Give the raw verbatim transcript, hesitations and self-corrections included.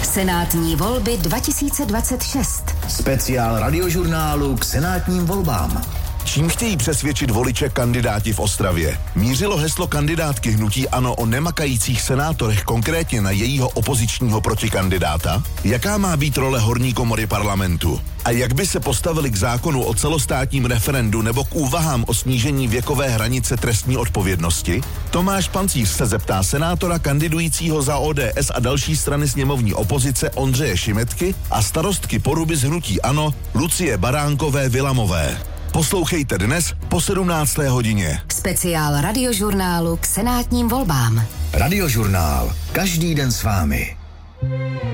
Senátní volby dva tisíce dvacet šest. Speciál radiožurnálu k senátním volbám. Čím chtějí přesvědčit voliče kandidáti v Ostravě? Mířilo heslo kandidátky hnutí ANO o nemakajících senátorech konkrétně na jejího opozičního protikandidáta? Jaká má být role horní komory parlamentu? A jak by se postavili k zákonu o celostátním referendu nebo k úvahám o snížení věkové hranice trestní odpovědnosti? Tomáš Pancíř se zeptá senátora kandidujícího za O D S a další strany sněmovní opozice Ondřeje Šimetky a starostky Poruby z hnutí ANO Lucie Baránkové Vilamové. Poslouchejte dnes po sedmnácté hodině. Speciál radiožurnálu k senátním volbám. Radiožurnál. Každý den s vámi.